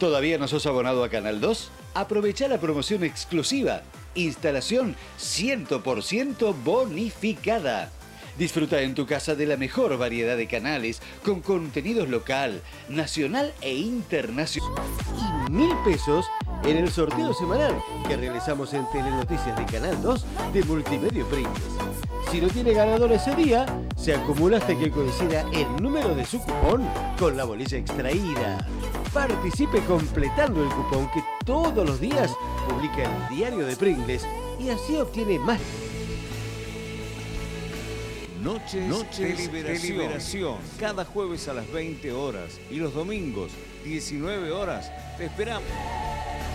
¿Todavía no sos abonado a Canal 2? Aprovecha la promoción exclusiva. Instalación 100% bonificada. Disfruta en tu casa de la mejor variedad de canales con contenidos local, nacional e internacional. Y 1000 pesos en el sorteo semanal que realizamos en Telenoticias de Canal 2 de Multimedio Pringles. Si no tiene ganador ese día, se acumula hasta que coincida el número de su cupón con la bolilla extraída. Participe completando el cupón que todos los días publica el diario de Pringles y así obtiene más. Noches de liberación. Cada jueves a las 20 horas y los domingos, 19 horas, te esperamos.